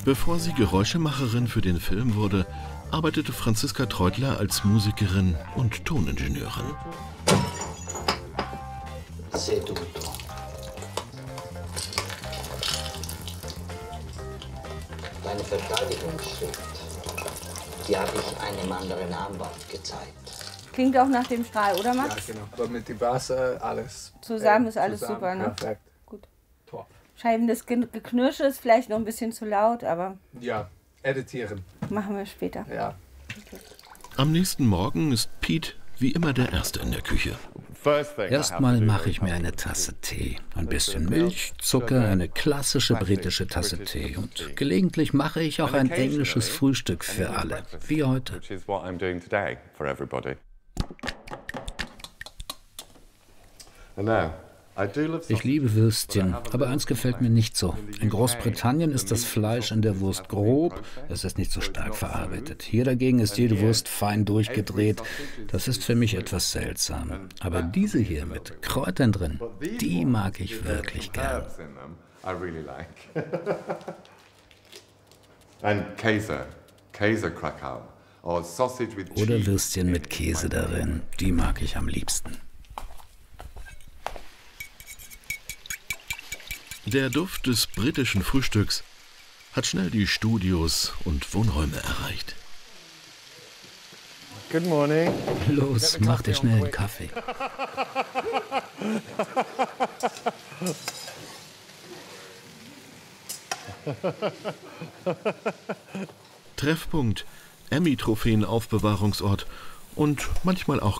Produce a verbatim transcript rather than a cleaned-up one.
Bevor sie Geräuschemacherin für den Film wurde, arbeitete Franziska Treutler als Musikerin und Toningenieurin. Seduto. Deine Verteidigungsschrift, die habe ich einem anderen Anwalt gezeigt. Klingt auch nach dem Strahl, oder Max? Ja, genau. Aber mit dem Bass äh, alles. Zusammen äh, ist alles zusammen, super, ne? Perfekt. Gut. Top. Scheiben, das Geknirsche ist vielleicht noch ein bisschen zu laut, aber. Ja, editieren. Machen wir später. Ja. Okay. Am nächsten Morgen ist Pete wie immer der Erste in der Küche. Erstmal mache ich mir eine Tasse Tee, ein bisschen Milch, Zucker, eine klassische britische Tasse Tee und gelegentlich mache ich auch ein englisches Frühstück für alle, wie heute. Ich liebe Würstchen, aber eins gefällt mir nicht so. In Großbritannien ist das Fleisch in der Wurst grob, es ist nicht so stark verarbeitet. Hier dagegen ist jede Wurst fein durchgedreht. Das ist für mich etwas seltsam. Aber diese hier mit Kräutern drin, die mag ich wirklich gern. Oder Würstchen mit Käse darin, die mag ich am liebsten. Der Duft des britischen Frühstücks hat schnell die Studios und Wohnräume erreicht. Good morning. Los, mach dir schnell einen Kaffee. Treffpunkt, Emmy-Trophäen-Aufbewahrungsort und manchmal auch